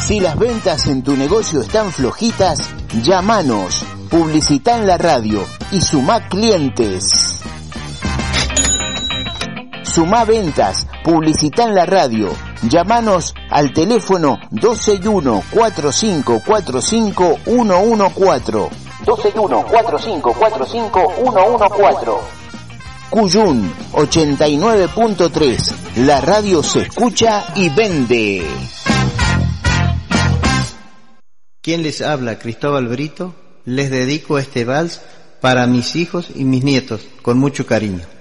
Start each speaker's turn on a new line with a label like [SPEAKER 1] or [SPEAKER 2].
[SPEAKER 1] Si las ventas en tu negocio están flojitas, llámanos, publicita en la radio y sumá clientes. Sumá ventas, publicita en la radio. Llámanos al teléfono 261-4545-114. 261-4545-114. Cuyún 89.3. La radio se escucha y vende.
[SPEAKER 2] ¿Quién les habla? Cristóbal Brito. Les dedico este vals para mis hijos y mis nietos, con mucho cariño.